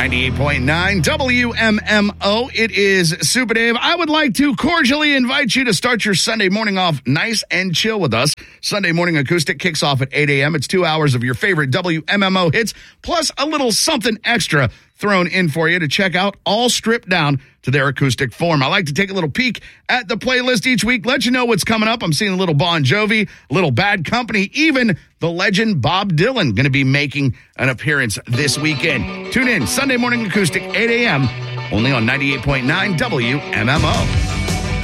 98.9 WMMO. It is Super Dave. I would like to cordially invite you to start your Sunday morning off nice and chill with us. Sunday Morning Acoustic kicks off at 8 a.m. It's 2 hours of your favorite WMMO hits, plus a little something extra thrown in for you to check out, all stripped down to their acoustic form. I like to take a little peek at the playlist each week, let you know what's coming up. I'm seeing a little Bon Jovi, a little Bad Company, even the legend Bob Dylan going to be making an appearance this weekend. Tune in, Sunday Morning Acoustic, 8 a.m., only on 98.9 WMMO.